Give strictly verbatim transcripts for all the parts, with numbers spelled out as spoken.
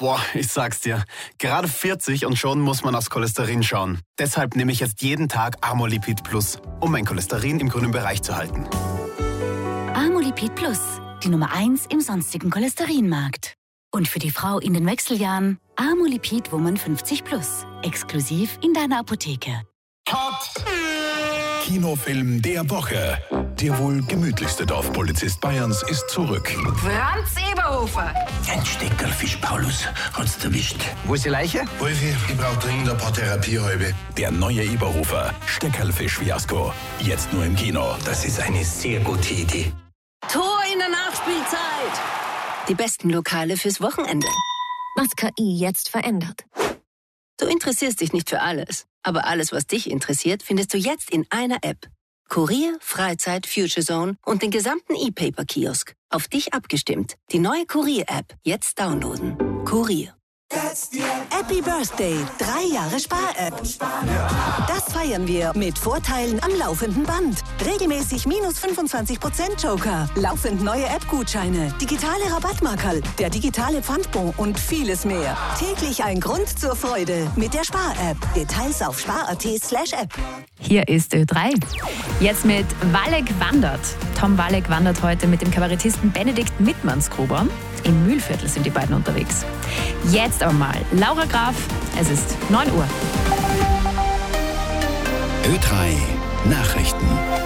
Boah, ich sag's dir. Gerade vierzig und schon muss man aufs Cholesterin schauen. Deshalb nehme ich jetzt jeden Tag Amolipid Plus, um mein Cholesterin im grünen Bereich zu halten. Amolipid Plus, die Nummer eins im sonstigen Cholesterinmarkt. Und für die Frau in den Wechseljahren Amolipid Woman fünfzig Plus, exklusiv in deiner Apotheke. Cut! Kinofilm der Woche. Der wohl gemütlichste Dorfpolizist Bayerns ist zurück. Franz Eberhofer. Ein Steckerlfisch, Paulus, hat's erwischt. Wo ist die Leiche? Wolfi, ich brauch dringend ein paar Therapiehalbe. Der neue Eberhofer, Steckerlfisch-Fiasko. Jetzt nur im Kino. Das ist eine sehr gute Idee. Tor in der Nachspielzeit. Die besten Lokale fürs Wochenende. Was K I jetzt verändert. Du interessierst dich nicht für alles, aber alles, was dich interessiert, findest du jetzt in einer App. Kurier, Freizeit, Future Zone und den gesamten E-Paper-Kiosk. Auf dich abgestimmt. Die neue Kurier-App. Jetzt downloaden. Kurier. Happy Birthday, drei Jahre Spar-App. Das feiern wir mit Vorteilen am laufenden Band. Regelmäßig minus fünfundzwanzig Prozent Joker, laufend neue App-Gutscheine, digitale Rabattmarkerl, der digitale Pfandbon und vieles mehr. Täglich ein Grund zur Freude mit der Spar-App. Details auf spar.at slash app. Hier ist Ö drei. Jetzt mit Walek wandert. Tom Walek wandert heute mit dem Kabarettisten Benedikt Mittmannsgruber. Im Mühlviertel sind die beiden unterwegs. Jetzt aber mal Laura Graf, es ist neun Uhr. Ö drei Nachrichten.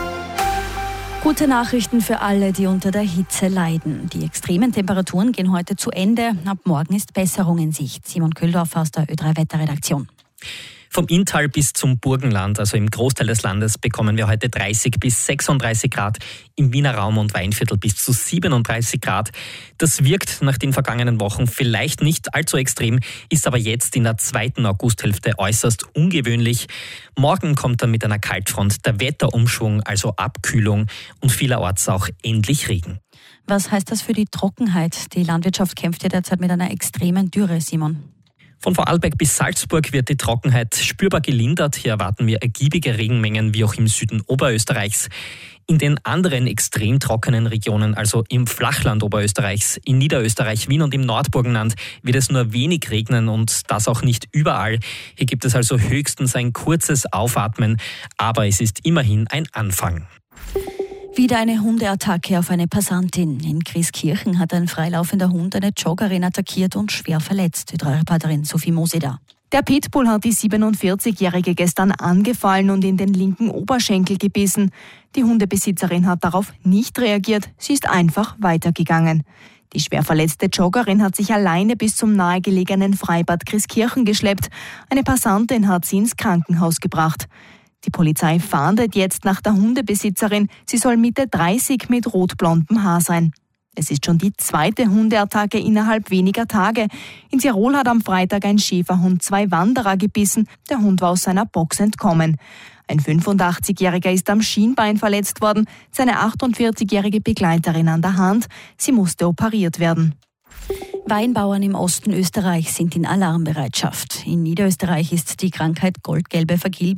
Gute Nachrichten für alle, die unter der Hitze leiden. Die extremen Temperaturen gehen heute zu Ende. Ab morgen ist Besserung in Sicht. Simon Köhldorfer aus der Ö drei Wetterredaktion. Vom Inntal bis zum Burgenland, also im Großteil des Landes, bekommen wir heute dreißig bis sechsunddreißig Grad, im Wiener Raum und Weinviertel bis zu siebenunddreißig Grad. Das wirkt nach den vergangenen Wochen vielleicht nicht allzu extrem, ist aber jetzt in der zweiten Augusthälfte äußerst ungewöhnlich. Morgen kommt dann mit einer Kaltfront der Wetterumschwung, also Abkühlung und vielerorts auch endlich Regen. Was heißt das für die Trockenheit? Die Landwirtschaft kämpft ja derzeit mit einer extremen Dürre, Simon. Von Vorarlberg bis Salzburg wird die Trockenheit spürbar gelindert. Hier erwarten wir ergiebige Regenmengen, wie auch im Süden Oberösterreichs. In den anderen extrem trockenen Regionen, also im Flachland Oberösterreichs, in Niederösterreich, Wien und im Nordburgenland, wird es nur wenig regnen und das auch nicht überall. Hier gibt es also höchstens ein kurzes Aufatmen, aber es ist immerhin ein Anfang. Wieder eine Hundeattacke auf eine Passantin. In Grieskirchen hat ein freilaufender Hund eine Joggerin attackiert und schwer verletzt. Ö drei Reporterin Sophie Moseda. Der Pitbull hat die siebenundvierzigjährige gestern angefallen und in den linken Oberschenkel gebissen. Die Hundebesitzerin hat darauf nicht reagiert, sie ist einfach weitergegangen. Die schwer verletzte Joggerin hat sich alleine bis zum nahegelegenen Freibad Grieskirchen geschleppt. Eine Passantin hat sie ins Krankenhaus gebracht. Die Polizei fahndet jetzt nach der Hundebesitzerin. Sie soll Mitte dreißig mit rot-blondem Haar sein. Es ist schon die zweite Hundeattacke innerhalb weniger Tage. In Tirol hat am Freitag ein Schäferhund zwei Wanderer gebissen. Der Hund war aus seiner Box entkommen. Ein fünfundachtzigjähriger ist am Schienbein verletzt worden, seine achtundvierzigjährige Begleiterin an der Hand. Sie musste operiert werden. Weinbauern im Osten Österreichs sind in Alarmbereitschaft. In Niederösterreich ist die Krankheit goldgelbe Vergilbung